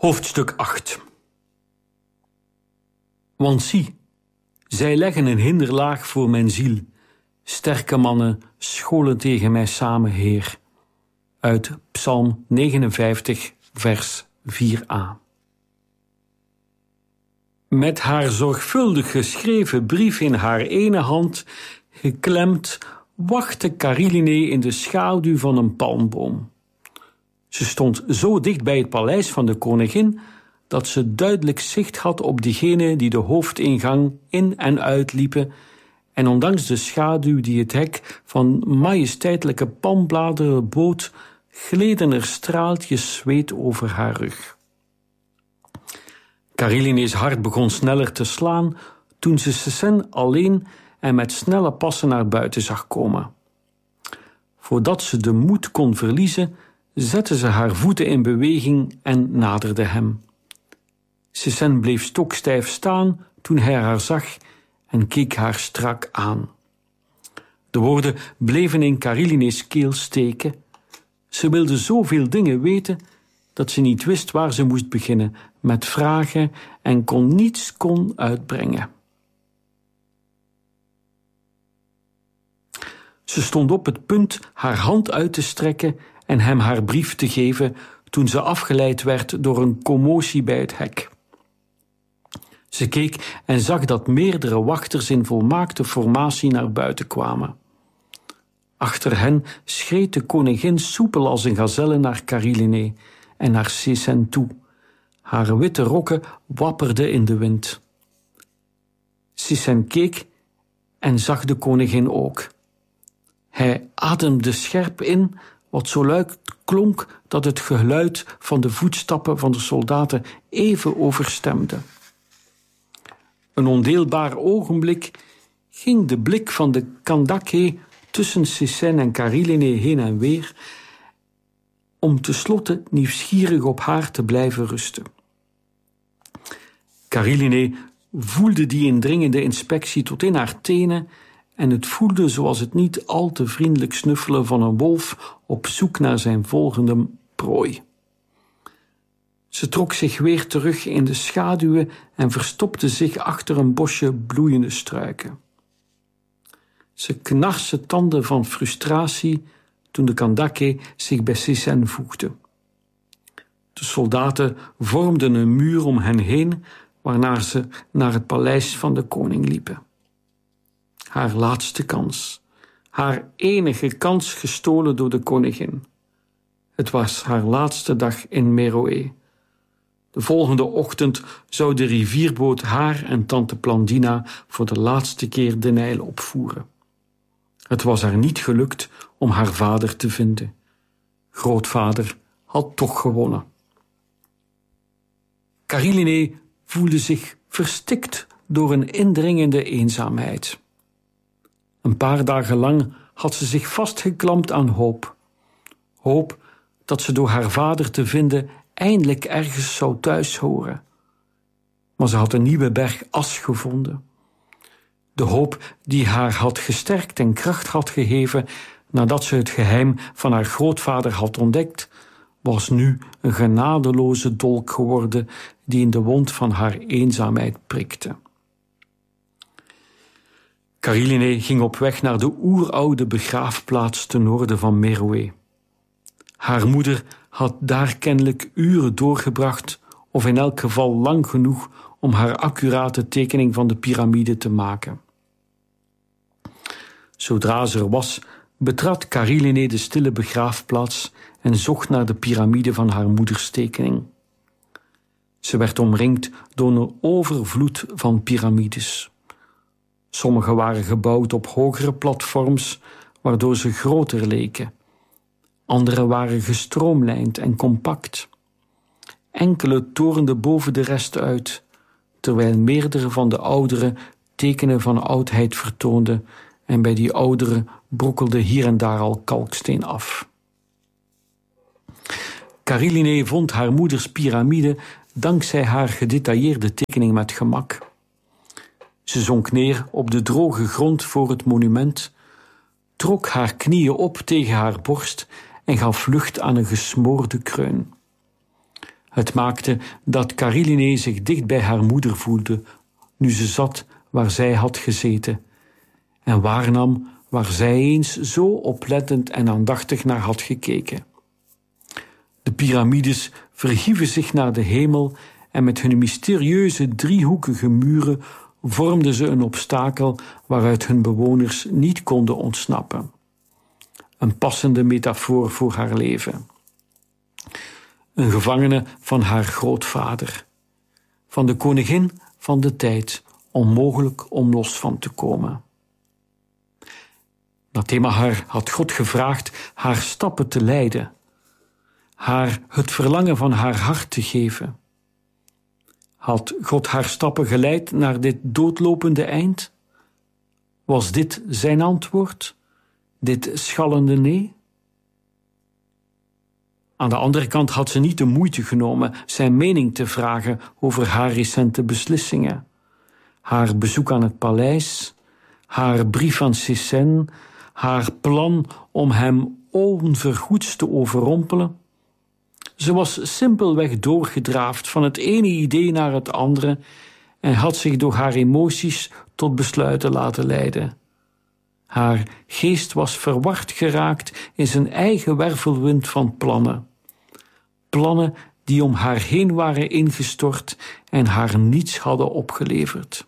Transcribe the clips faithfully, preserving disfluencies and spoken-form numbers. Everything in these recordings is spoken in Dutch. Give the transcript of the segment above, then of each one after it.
Hoofdstuk acht. Want zie, zij leggen een hinderlaag voor mijn ziel. Sterke mannen scholen tegen mij samen, Heer. Uit Psalm negenenvijftig, vers vier a. Met haar zorgvuldig geschreven brief in haar ene hand, geklemd, wachtte Kariline in de schaduw van een palmboom. Ze stond zo dicht bij het paleis van de koningin dat ze duidelijk zicht had op diegenen die de hoofdingang in en uitliepen, en ondanks de schaduw die het hek van majesteitelijke palmbladeren bood, gleden er straaltjes zweet over haar rug. Kariline's hart begon sneller te slaan toen ze Sicen alleen en met snelle passen naar buiten zag komen. Voordat ze de moed kon verliezen, zette ze haar voeten in beweging en naderde hem. Sicen bleef stokstijf staan toen hij haar zag en keek haar strak aan. De woorden bleven in Kariline's keel steken. Ze wilde zoveel dingen weten dat ze niet wist waar ze moest beginnen met vragen en kon niets kon uitbrengen. Ze stond op het punt haar hand uit te strekken en hem haar brief te geven toen ze afgeleid werd door een commotie bij het hek. Ze keek en zag dat meerdere wachters in volmaakte formatie naar buiten kwamen. Achter hen schreed de koningin soepel als een gazelle naar Kariline en naar Sicen toe. Haar witte rokken wapperden in de wind. Sicen keek en zag de koningin ook. Hij ademde scherp in, wat zo luid klonk dat het geluid van de voetstappen van de soldaten even overstemde. Een ondeelbaar ogenblik ging de blik van de Kandake tussen Sicen en Kariline heen en weer, om tenslotte nieuwsgierig op haar te blijven rusten. Kariline voelde die indringende inspectie tot in haar tenen en het voelde zoals het niet al te vriendelijk snuffelen van een wolf op zoek naar zijn volgende prooi. Ze trok zich weer terug in de schaduwen en verstopte zich achter een bosje bloeiende struiken. Ze knarste tanden van frustratie toen de Kandake zich bij Sicen voegde. De soldaten vormden een muur om hen heen, waarna ze naar het paleis van de koning liepen. Haar laatste kans, haar enige kans gestolen door de koningin. Het was haar laatste dag in Meroë. De volgende ochtend zou de rivierboot haar en tante Plandina voor de laatste keer de Nijl opvoeren. Het was haar niet gelukt om haar vader te vinden. Grootvader had toch gewonnen. Kariline voelde zich verstikt door een indringende eenzaamheid. Een paar dagen lang had ze zich vastgeklampt aan hoop. Hoop dat ze door haar vader te vinden eindelijk ergens zou thuis horen. Maar ze had een nieuwe berg as gevonden. De hoop die haar had gesterkt en kracht had gegeven nadat ze het geheim van haar grootvader had ontdekt, was nu een genadeloze dolk geworden die in de wond van haar eenzaamheid prikte. Kariline ging op weg naar de oeroude begraafplaats ten noorden van Meroë. Haar moeder had daar kennelijk uren doorgebracht, of in elk geval lang genoeg om haar accurate tekening van de piramide te maken. Zodra ze er was, betrad Kariline de stille begraafplaats en zocht naar de piramide van haar moeders tekening. Ze werd omringd door een overvloed van piramides. Sommige waren gebouwd op hogere platforms, waardoor ze groter leken. Andere waren gestroomlijnd en compact. Enkele torenden boven de rest uit, terwijl meerdere van de oudere tekenen van oudheid vertoonden en bij die oudere brokkelde hier en daar al kalksteen af. Kariline vond haar moeders piramide dankzij haar gedetailleerde tekening met gemak. Ze zonk neer op de droge grond voor het monument, trok haar knieën op tegen haar borst en gaf lucht aan een gesmoorde kreun. Het maakte dat Kariline zich dicht bij haar moeder voelde, nu ze zat waar zij had gezeten, en waarnam waar zij eens zo oplettend en aandachtig naar had gekeken. De piramides verhieven zich naar de hemel en met hun mysterieuze driehoekige muren vormden ze een obstakel waaruit hun bewoners niet konden ontsnappen. Een passende metafoor voor haar leven. Een gevangene van haar grootvader. Van de koningin van de tijd, onmogelijk om los van te komen. Natemahar had God gevraagd haar stappen te leiden, haar het verlangen van haar hart te geven. Had God haar stappen geleid naar dit doodlopende eind? Was dit zijn antwoord? Dit schallende nee? Aan de andere kant had ze niet de moeite genomen zijn mening te vragen over haar recente beslissingen. Haar bezoek aan het paleis, haar brief aan Sissène, haar plan om hem onvergoeds te overrompelen. Ze was simpelweg doorgedraafd van het ene idee naar het andere en had zich door haar emoties tot besluiten laten leiden. Haar geest was verward geraakt in zijn eigen wervelwind van plannen. Plannen die om haar heen waren ingestort en haar niets hadden opgeleverd.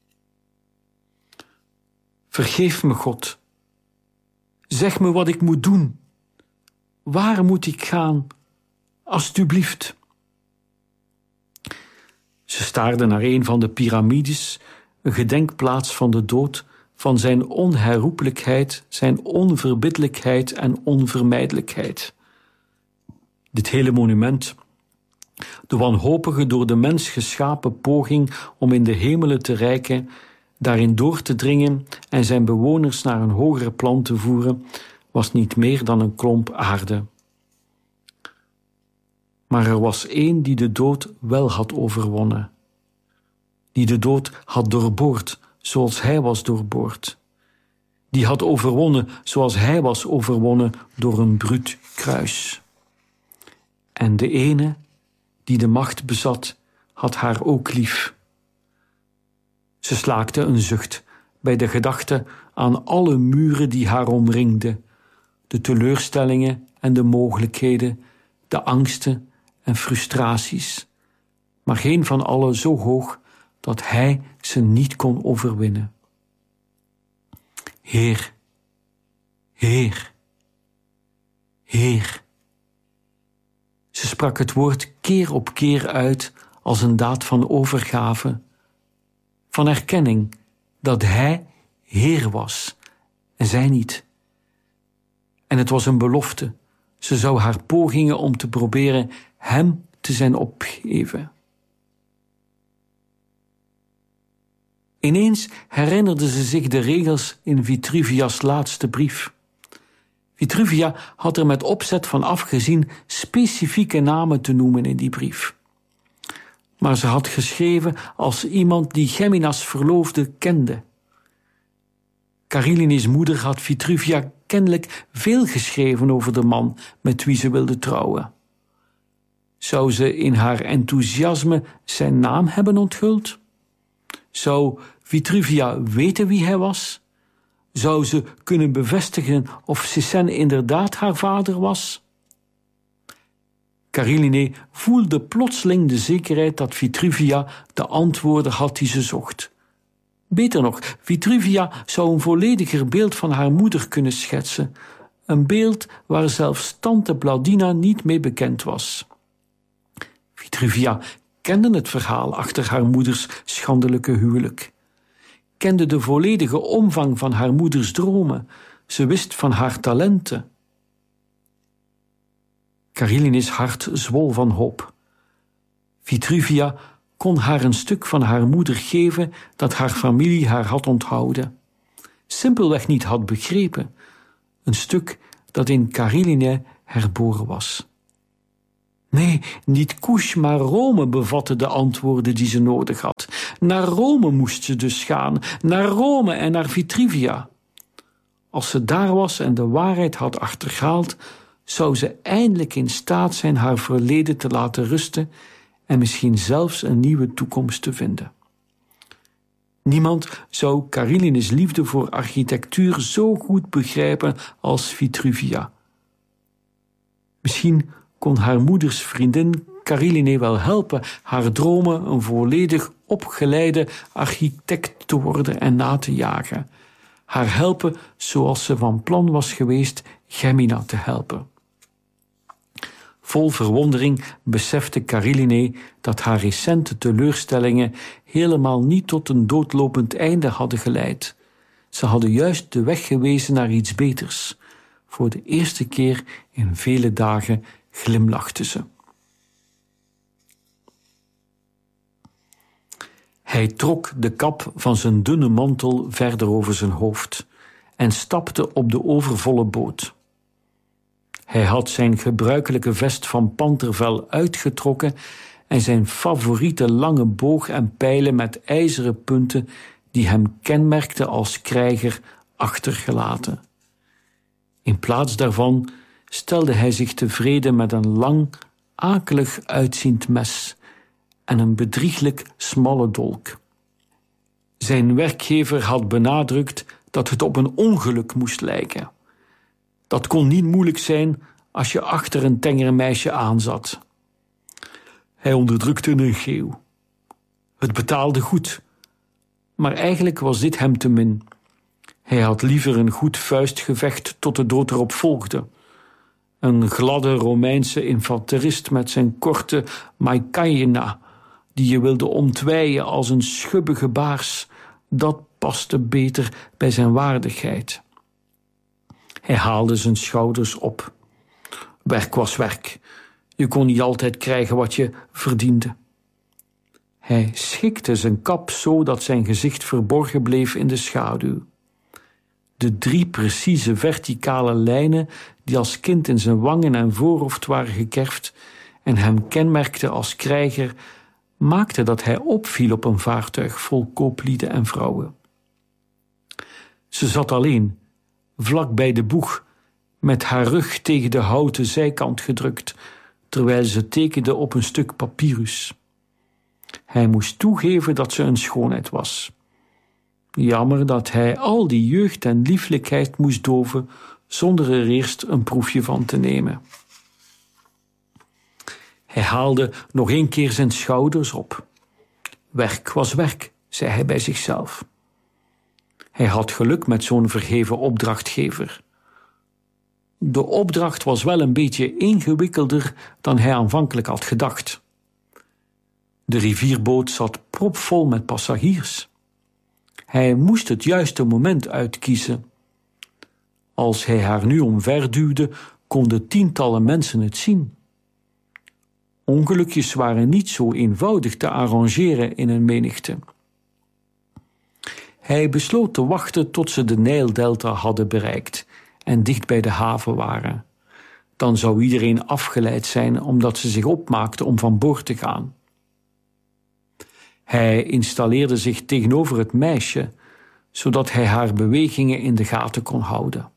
Vergeef me, God. Zeg me wat ik moet doen. Waar moet ik gaan? Alsjeblieft. Ze staarde naar een van de piramides, een gedenkplaats van de dood, van zijn onherroepelijkheid, zijn onverbiddelijkheid en onvermijdelijkheid. Dit hele monument, de wanhopige door de mens geschapen poging om in de hemelen te reiken, daarin door te dringen en zijn bewoners naar een hogere plan te voeren, was niet meer dan een klomp aarde. Maar er was één die de dood wel had overwonnen. Die de dood had doorboord, zoals hij was doorboord. Die had overwonnen, zoals hij was overwonnen door een bruut kruis. En de ene, die de macht bezat, had haar ook lief. Ze slaakte een zucht bij de gedachte aan alle muren die haar omringden, de teleurstellingen en de mogelijkheden, de angsten en frustraties, maar geen van allen zo hoog dat hij ze niet kon overwinnen. Heer, Heer, Heer. Ze sprak het woord keer op keer uit als een daad van overgave, van erkenning dat hij Heer was en zij niet. En het was een belofte. Ze zou haar pogingen om te proberen hem te zijn opgeven. Ineens herinnerde ze zich de regels in Vitruvia's laatste brief. Vitruvia had er met opzet van afgezien specifieke namen te noemen in die brief. Maar ze had geschreven als iemand die Geminas verloofde kende. Kariline's moeder had Vitruvia kennelijk veel geschreven over de man met wie ze wilde trouwen. Zou ze in haar enthousiasme zijn naam hebben onthuld? Zou Vitruvia weten wie hij was? Zou ze kunnen bevestigen of Sissène inderdaad haar vader was? Kariline voelde plotseling de zekerheid dat Vitruvia de antwoorden had die ze zocht. Beter nog, Vitruvia zou een vollediger beeld van haar moeder kunnen schetsen, een beeld waar zelfs tante Blandina niet mee bekend was. Vitruvia kende het verhaal achter haar moeders schandelijke huwelijk, kende de volledige omvang van haar moeders dromen, ze wist van haar talenten. Kariline's hart zwol van hoop. Vitruvia kon haar een stuk van haar moeder geven dat haar familie haar had onthouden, simpelweg niet had begrepen, een stuk dat in Kariline herboren was. Nee, niet Kush, maar Rome bevatte de antwoorden die ze nodig had. Naar Rome moest ze dus gaan, naar Rome en naar Vitruvia. Als ze daar was en de waarheid had achterhaald, zou ze eindelijk in staat zijn haar verleden te laten rusten en misschien zelfs een nieuwe toekomst te vinden. Niemand zou Kariline's liefde voor architectuur zo goed begrijpen als Vitruvia. Misschien kon haar moeders vriendin Kariline wel helpen haar dromen een volledig opgeleide architect te worden en na te jagen. Haar helpen zoals ze van plan was geweest Gemina te helpen. Vol verwondering besefte Kariline dat haar recente teleurstellingen helemaal niet tot een doodlopend einde hadden geleid. Ze hadden juist de weg gewezen naar iets beters. Voor de eerste keer in vele dagen glimlachte ze. Hij trok de kap van zijn dunne mantel verder over zijn hoofd en stapte op de overvolle boot. Hij had zijn gebruikelijke vest van pantervel uitgetrokken en zijn favoriete lange boog en pijlen met ijzeren punten die hem kenmerkten als krijger achtergelaten. In plaats daarvan stelde hij zich tevreden met een lang, akelig uitziend mes en een bedrieglijk smalle dolk. Zijn werkgever had benadrukt dat het op een ongeluk moest lijken. Dat kon niet moeilijk zijn als je achter een tengere meisje aanzat. Hij onderdrukte een geeuw. Het betaalde goed, maar eigenlijk was dit hem te min. Hij had liever een goed vuistgevecht tot de dood erop volgde. Een gladde Romeinse infanterist met zijn korte maikaina, die je wilde ontwijen als een schubbige baars, dat paste beter bij zijn waardigheid. Hij haalde zijn schouders op. Werk was werk. Je kon niet altijd krijgen wat je verdiende. Hij schikte zijn kap zo dat zijn gezicht verborgen bleef in de schaduw. De drie precieze verticale lijnen die als kind in zijn wangen en voorhoofd waren gekerfd en hem kenmerkten als krijger, maakten dat hij opviel op een vaartuig vol kooplieden en vrouwen. Ze zat alleen, vlak bij de boeg, met haar rug tegen de houten zijkant gedrukt, terwijl ze tekende op een stuk papyrus. Hij moest toegeven dat ze een schoonheid was. Jammer dat hij al die jeugd en lieflijkheid moest doven zonder er eerst een proefje van te nemen. Hij haalde nog een keer zijn schouders op. Werk was werk, zei hij bij zichzelf. Hij had geluk met zo'n verheven opdrachtgever. De opdracht was wel een beetje ingewikkelder dan hij aanvankelijk had gedacht. De rivierboot zat propvol met passagiers. Hij moest het juiste moment uitkiezen. Als hij haar nu omverduwde, konden tientallen mensen het zien. Ongelukjes waren niet zo eenvoudig te arrangeren in een menigte. Hij besloot te wachten tot ze de Nijldelta hadden bereikt en dicht bij de haven waren. Dan zou iedereen afgeleid zijn omdat ze zich opmaakten om van boord te gaan. Hij installeerde zich tegenover het meisje, zodat hij haar bewegingen in de gaten kon houden.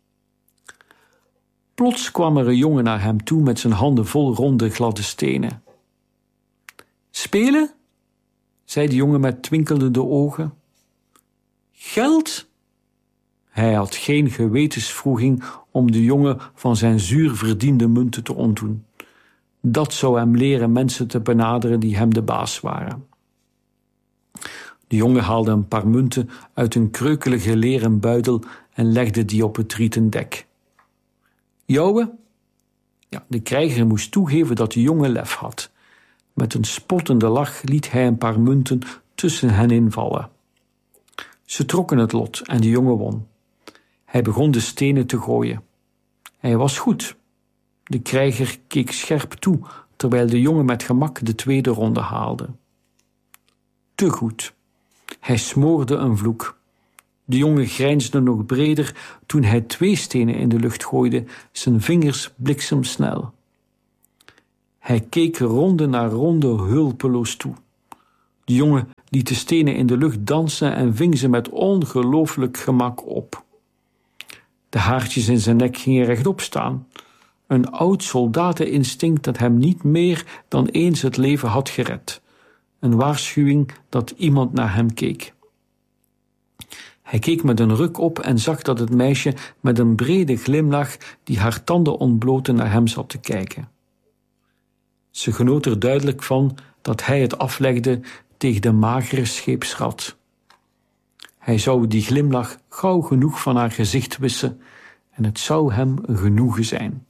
Plots kwam er een jongen naar hem toe met zijn handen vol ronde gladde stenen. Spelen? Zei de jongen met twinkelende ogen. Geld? Hij had geen gewetenswroeging om de jongen van zijn zuur verdiende munten te ontdoen. Dat zou hem leren mensen te benaderen die hem de baas waren. De jongen haalde een paar munten uit een kreukelige leren buidel en legde die op het rieten dek. Jouwe? Ja, de krijger moest toegeven dat de jongen lef had. Met een spottende lach liet hij een paar munten tussen hen invallen. Ze trokken het lot en de jongen won. Hij begon de stenen te gooien. Hij was goed. De krijger keek scherp toe, terwijl de jongen met gemak de tweede ronde haalde. Te goed. Hij smoorde een vloek. De jongen grijnsde nog breder toen hij twee stenen in de lucht gooide, zijn vingers bliksemsnel. Hij keek ronde na ronde hulpeloos toe. De jongen liet de stenen in de lucht dansen en ving ze met ongelooflijk gemak op. De haartjes in zijn nek gingen rechtop staan. Een oud soldateninstinct dat hem niet meer dan eens het leven had gered. Een waarschuwing dat iemand naar hem keek. Hij keek met een ruk op en zag dat het meisje met een brede glimlach die haar tanden ontblootte naar hem zat te kijken. Ze genoot er duidelijk van dat hij het aflegde tegen de magere scheepsrat. Hij zou die glimlach gauw genoeg van haar gezicht wissen en het zou hem een genoegen zijn.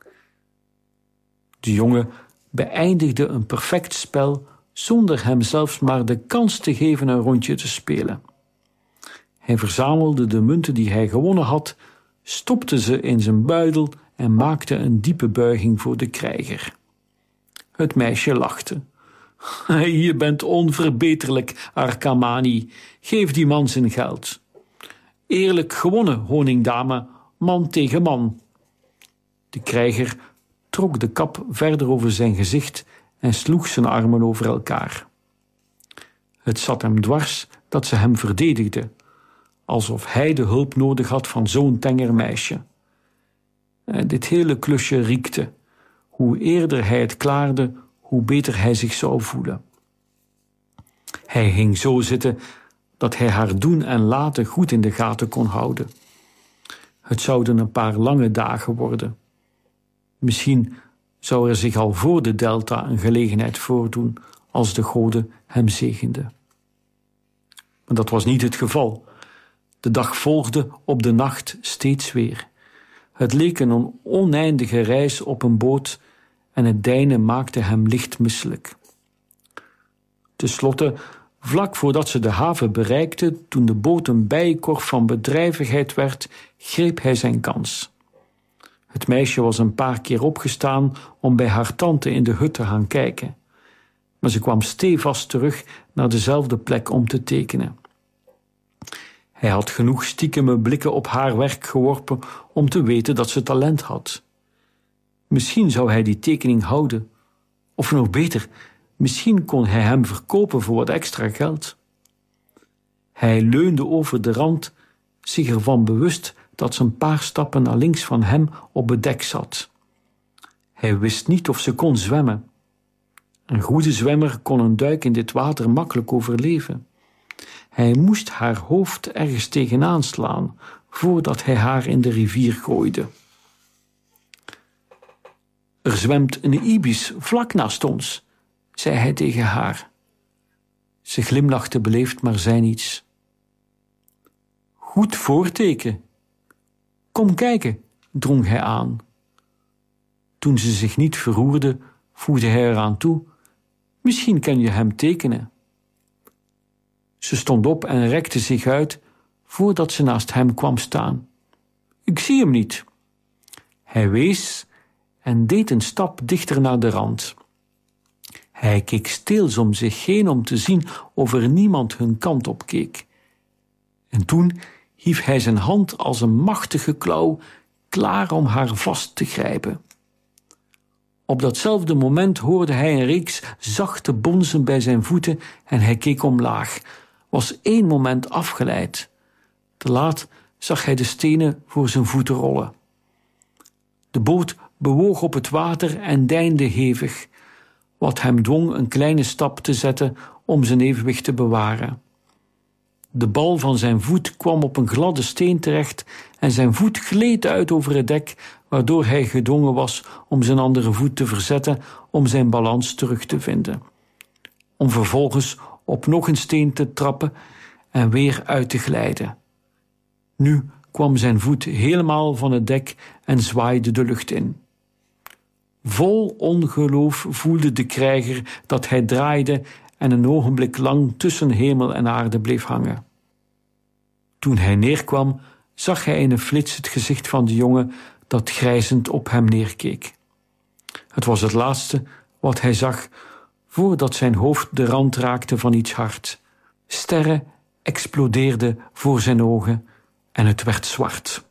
De jongen beëindigde een perfect spel zonder hem zelfs maar de kans te geven een rondje te spelen. Hij verzamelde de munten die hij gewonnen had, stopte ze in zijn buidel en maakte een diepe buiging voor de krijger. Het meisje lachte. Je bent onverbeterlijk, Arkamani. Geef die man zijn geld. Eerlijk gewonnen, honingdame, man tegen man. De krijger trok de kap verder over zijn gezicht en sloeg zijn armen over elkaar. Het zat hem dwars dat ze hem verdedigde, alsof hij de hulp nodig had van zo'n tenger meisje. En dit hele klusje riekte. Hoe eerder hij het klaarde, hoe beter hij zich zou voelen. Hij ging zo zitten dat hij haar doen en laten goed in de gaten kon houden. Het zouden een paar lange dagen worden. Misschien zou er zich al voor de delta een gelegenheid voordoen als de goden hem zegenden. Maar dat was niet het geval. De dag volgde op de nacht steeds weer. Het leek een oneindige reis op een boot en het deinen maakte hem licht misselijk. Ten slotte, vlak voordat ze de haven bereikten, toen de boot een bijenkorf van bedrijvigheid werd, greep hij zijn kans. Het meisje was een paar keer opgestaan om bij haar tante in de hut te gaan kijken, maar ze kwam stevast terug naar dezelfde plek om te tekenen. Hij had genoeg stiekeme blikken op haar werk geworpen om te weten dat ze talent had. Misschien zou hij die tekening houden. Of nog beter, misschien kon hij hem verkopen voor wat extra geld. Hij leunde over de rand, zich ervan bewust dat ze een paar stappen naar links van hem op het dek zat. Hij wist niet of ze kon zwemmen. Een goede zwemmer kon een duik in dit water makkelijk overleven. Hij moest haar hoofd ergens tegenaan slaan, voordat hij haar in de rivier gooide. Er zwemt een ibis vlak naast ons, zei hij tegen haar. Ze glimlachte beleefd, maar zei niets. Goed voorteken. Kom kijken, drong hij aan. Toen ze zich niet verroerde, voegde hij eraan toe. Misschien kan je hem tekenen. Ze stond op en rekte zich uit voordat ze naast hem kwam staan. Ik zie hem niet. Hij wees en deed een stap dichter naar de rand. Hij keek steels om zich heen om te zien of er niemand hun kant op keek. En toen hief hij zijn hand als een machtige klauw, klaar om haar vast te grijpen. Op datzelfde moment hoorde hij een reeks zachte bonzen bij zijn voeten en hij keek omlaag, was één moment afgeleid. Te laat zag hij de stenen voor zijn voeten rollen. De boot bewoog op het water en deinde hevig, wat hem dwong een kleine stap te zetten om zijn evenwicht te bewaren. De bal van zijn voet kwam op een gladde steen terecht en zijn voet gleed uit over het dek, waardoor hij gedwongen was om zijn andere voet te verzetten om zijn balans terug te vinden. Om vervolgens op nog een steen te trappen en weer uit te glijden. Nu kwam zijn voet helemaal van het dek en zwaaide de lucht in. Vol ongeloof voelde de krijger dat hij draaide en een ogenblik lang tussen hemel en aarde bleef hangen. Toen hij neerkwam, zag hij in een flits het gezicht van de jongen dat grijzend op hem neerkeek. Het was het laatste wat hij zag voordat zijn hoofd de rand raakte van iets hard. Sterren explodeerden voor zijn ogen en het werd zwart.